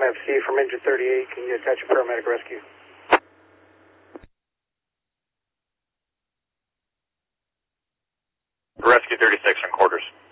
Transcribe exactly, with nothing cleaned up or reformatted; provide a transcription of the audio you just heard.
five C from engine thirty-eight. Can you attach a paramedic rescue? Rescue thirty-six from quarters.